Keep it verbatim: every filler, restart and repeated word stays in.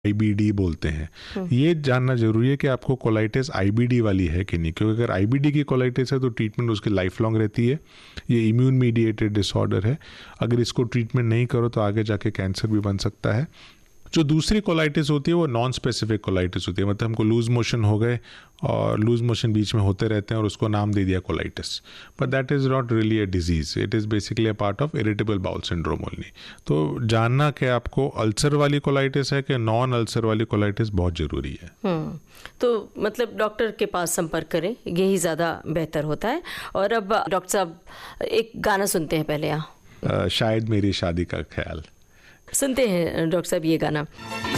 IBD बोलते हैं। ये जानना जरूरी है कि आपको कोलाइटिस आईबीडी वाली है कि नहीं, क्योंकि अगर आईबीडी की कोलाइटिस है तो ट्रीटमेंट उसकी लाइफ लॉन्ग रहती है। ये इम्यून मीडिएटेड डिसऑर्डर है, अगर इसको ट्रीटमेंट नहीं करो तो आगे जाके कैंसर भी बन सकता है। जो दूसरी कोलाइटिस होती है वो नॉन स्पेसिफिक कोलाइटिस होती है, मतलब हमको लूज मोशन हो गए और लूज मोशन बीच में होते रहते हैं और उसको नाम दे दिया colitis, but that is not really a disease, it is basically a part of irritable bowel syndrome only. तो जानना कि आपको अल्सर वाली कोलाइटिस है कि नॉन अल्सर वाली कोलाइटिस बहुत ज़रूरी है। हम्म तो मतलब डॉक्टर के पास संपर्क करें, यही ज़्यादा बेहतर होता है। और अब डॉक्टर साहब एक गाना सुनते हैं पहले यहाँ, शायद मेरी शादी का ख्याल सुनते हैं डॉक्टर साहब ये गाना।